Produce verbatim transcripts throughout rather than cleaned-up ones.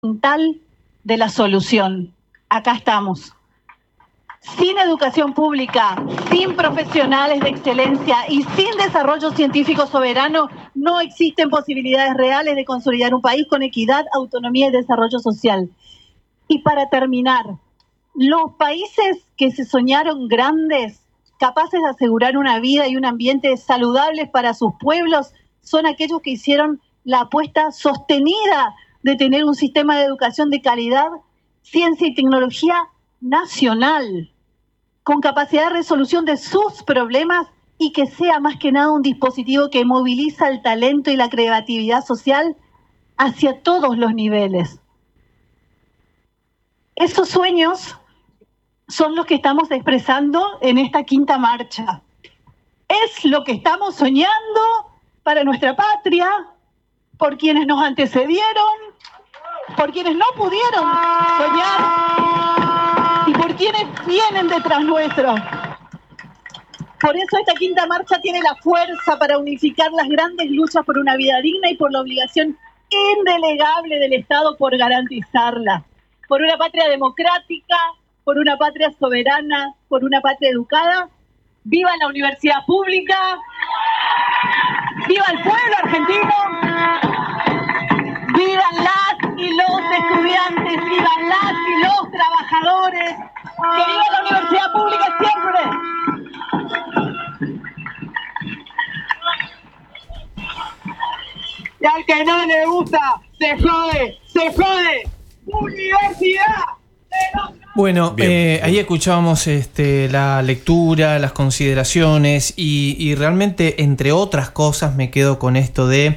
fundamental de la solución. Acá estamos. Sin educación pública, sin profesionales de excelencia y sin desarrollo científico soberano, no existen posibilidades reales de consolidar un país con equidad, autonomía y desarrollo social. Y para terminar, los países que se soñaron grandes, capaces de asegurar una vida y un ambiente saludables para sus pueblos, son aquellos que hicieron la apuesta sostenida de tener un sistema de educación de calidad, ciencia y tecnología nacional, con capacidad de resolución de sus problemas y que sea más que nada un dispositivo que moviliza el talento y la creatividad social hacia todos los niveles. Esos sueños son los que estamos expresando en esta quinta marcha. Es lo que estamos soñando para nuestra patria, por quienes nos antecedieron, por quienes no pudieron soñar y por quienes vienen detrás nuestro. Por eso esta quinta marcha tiene la fuerza para unificar las grandes luchas por una vida digna y por la obligación indelegable del Estado por garantizarla. Por una patria democrática, por una patria soberana, por una patria educada. ¡Viva la universidad pública! ¡Viva el pueblo argentino! ¡Vivan las y los estudiantes! ¡Vivan las y los trabajadores! ¡Que viva la universidad pública siempre! Y al que no le gusta, se jode, se jode. ¡Universidad! Bueno, eh, ahí escuchábamos este, la lectura, las consideraciones y, y realmente, entre otras cosas, me quedo con esto de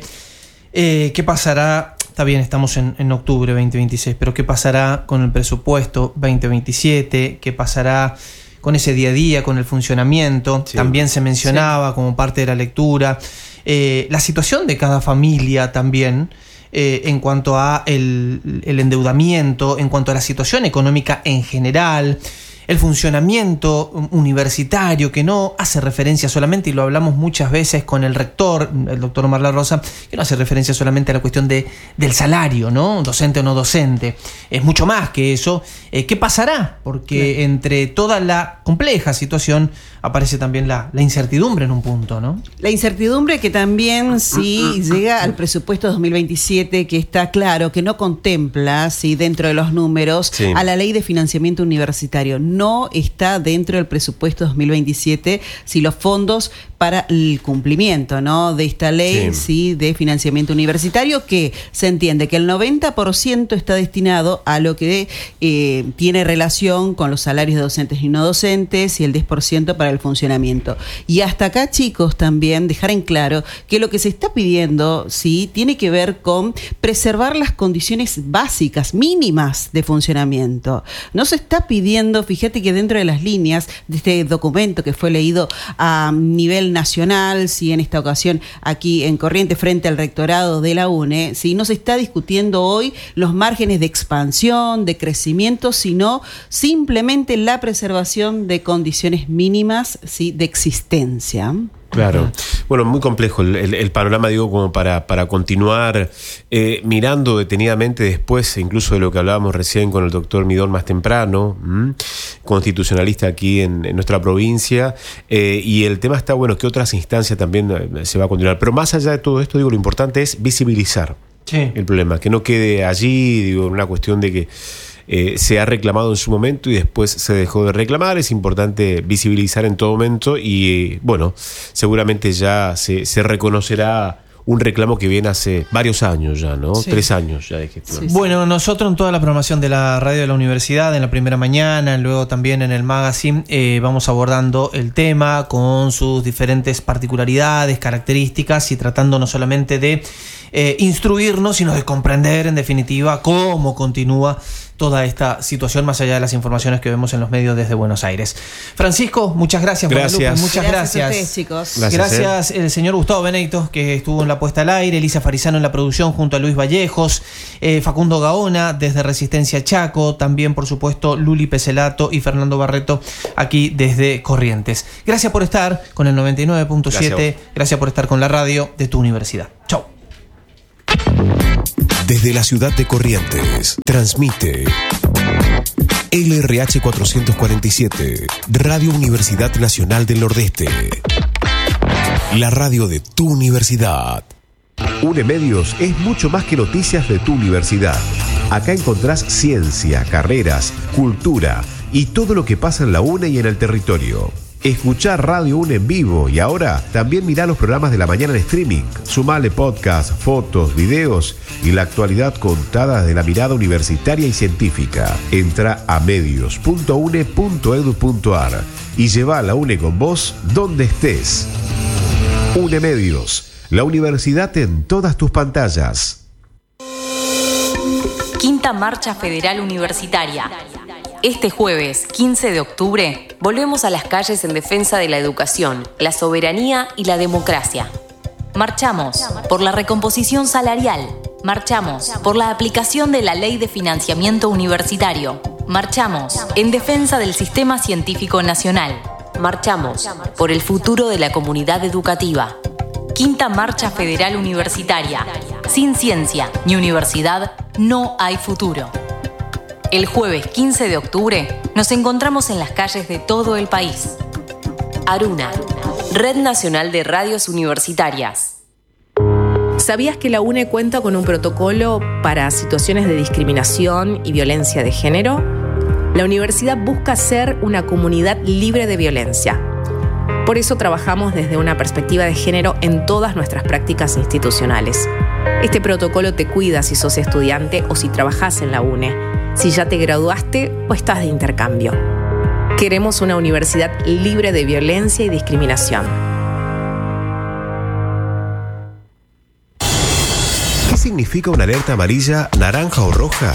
eh, qué pasará. Está bien, estamos en, en octubre veinte veintiséis, pero qué pasará con el presupuesto veinte veintisiete, qué pasará con ese día a día, con el funcionamiento. Sí. También se mencionaba sí. como parte de la lectura eh, la situación de cada familia también. Eh, en cuanto a el, el endeudamiento, en cuanto a la situación económica en general, el funcionamiento universitario, que no hace referencia solamente, y lo hablamos muchas veces con el rector, el doctor Omar La Rosa, que no hace referencia solamente a la cuestión de, del salario, ¿no? Docente o no docente. Es mucho más que eso. Eh, ¿Qué pasará? Porque sí. entre toda la compleja situación aparece también la, la incertidumbre en un punto, ¿no? La incertidumbre que también sí llega al presupuesto dos mil veintisiete, que está claro que no contempla, sí, dentro de los números, sí. a la ley de financiamiento universitario. No está dentro del presupuesto dos mil veintisiete, si los fondos para el cumplimiento, ¿no? de esta ley sí. Sí, de financiamiento universitario, que se entiende que el noventa por ciento está destinado a lo que eh, tiene relación con los salarios de docentes y no docentes y el diez por ciento para el funcionamiento. Y hasta acá, chicos, también dejar en claro que lo que se está pidiendo sí tiene que ver con preservar las condiciones básicas, mínimas de funcionamiento. No se está pidiendo, fíjate que dentro de las líneas de este documento que fue leído a nivel nacional, sí, en esta ocasión aquí en Corrientes frente al rectorado de la UNE, sí, no se está discutiendo hoy los márgenes de expansión, de crecimiento, sino simplemente la preservación de condiciones mínimas, sí, de existencia. Claro. Bueno, muy complejo el, el, el panorama, digo, como para, para continuar eh, mirando detenidamente después, incluso de lo que hablábamos recién con el doctor Midón más temprano, ¿m? constitucionalista aquí en, en nuestra provincia, eh, y el tema está, bueno, que otras instancias también eh, se va a continuar. Pero más allá de todo esto, digo, lo importante es visibilizar sí. el problema, que no quede allí, digo, una cuestión de que Eh, se ha reclamado en su momento y después se dejó de reclamar. Es importante visibilizar en todo momento y eh, bueno, seguramente ya se, se reconocerá un reclamo que viene hace varios años ya, ¿no? Sí. Tres años ya de gestión. Sí, sí. Bueno, nosotros en toda la programación de la radio de la universidad, en la primera mañana, luego también en el magazine, eh, vamos abordando el tema con sus diferentes particularidades, características y tratando no solamente de eh, instruirnos, sino de comprender en definitiva cómo continúa toda esta situación, más allá de las informaciones que vemos en los medios desde Buenos Aires. Francisco, muchas gracias. Gracias. Guadalupe, muchas gracias. Gracias a ustedes, chicos. Gracias, gracias eh. el señor Gustavo Benedicto, que estuvo en la puesta al aire, Elisa Farizano en la producción junto a Luis Vallejos, eh, Facundo Gaona desde Resistencia Chaco, también por supuesto Luli Peselato y Fernando Barreto aquí desde Corrientes. Gracias por estar con el noventa y nueve punto siete, gracias, gracias por estar con la radio de tu universidad. Chau. Desde la ciudad de Corrientes, transmite L R H cuatrocientos cuarenta y siete, Radio Universidad Nacional del Nordeste. La radio de tu universidad. UNEMedios es mucho más que noticias de tu universidad. Acá encontrás ciencia, carreras, cultura y todo lo que pasa en la UNE y en el territorio. Escuchá Radio UNE en vivo y ahora también mirá los programas de la mañana en streaming. Sumale podcast, fotos, videos y la actualidad contada desde la mirada universitaria y científica. Entra a medios punto une punto edu punto ar y lleva a la UNE con vos donde estés. UNEMedios, la universidad en todas tus pantallas. Quinta Marcha Federal Universitaria. Este jueves, quince de octubre, volvemos a las calles en defensa de la educación, la soberanía y la democracia. Marchamos por la recomposición salarial. Marchamos por la aplicación de la Ley de Financiamiento Universitario. Marchamos en defensa del Sistema Científico Nacional. Marchamos por el futuro de la comunidad educativa. Quinta Marcha Federal Universitaria. Sin ciencia ni universidad, no hay futuro. El jueves quince de octubre nos encontramos en las calles de todo el país. Aruna, Red Nacional de Radios Universitarias. ¿Sabías que la UNE cuenta con un protocolo para situaciones de discriminación y violencia de género? La universidad busca ser una comunidad libre de violencia. Por eso trabajamos desde una perspectiva de género en todas nuestras prácticas institucionales. Este protocolo te cuida si sos estudiante o si trabajás en la UNE, si ya te graduaste o estás de intercambio. Queremos una universidad libre de violencia y discriminación. ¿Qué significa una alerta amarilla, naranja o roja?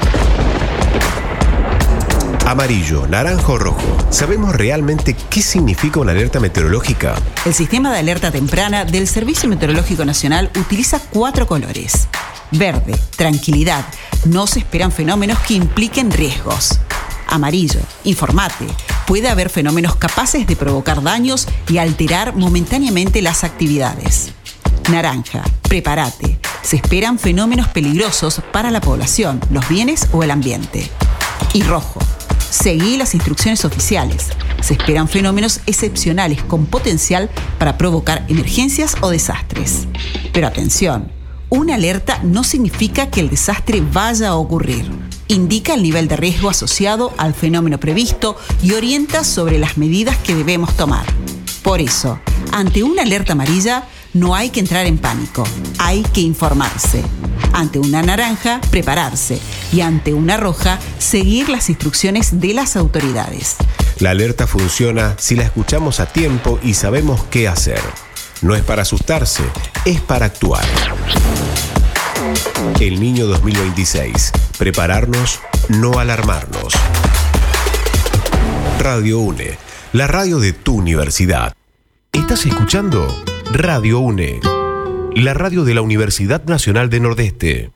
Amarillo, naranja o rojo. ¿Sabemos realmente qué significa una alerta meteorológica? El sistema de alerta temprana del Servicio Meteorológico Nacional utiliza cuatro colores. Verde, tranquilidad. No se esperan fenómenos que impliquen riesgos. Amarillo, informate. Puede haber fenómenos capaces de provocar daños y alterar momentáneamente las actividades. Naranja, prepárate. Se esperan fenómenos peligrosos para la población, los bienes o el ambiente. Y rojo, seguí las instrucciones oficiales. Se esperan fenómenos excepcionales con potencial para provocar emergencias o desastres. Pero atención, una alerta no significa que el desastre vaya a ocurrir. Indica el nivel de riesgo asociado al fenómeno previsto y orienta sobre las medidas que debemos tomar. Por eso, ante una alerta amarilla, no hay que entrar en pánico, hay que informarse. Ante una naranja, prepararse. Y ante una roja, seguir las instrucciones de las autoridades. La alerta funciona si la escuchamos a tiempo y sabemos qué hacer. No es para asustarse, es para actuar. El Niño dos mil veintiséis. Prepararnos, no alarmarnos. Radio UNE, la radio de tu universidad. ¿Estás escuchando? Radio UNE, la radio de la Universidad Nacional del Nordeste.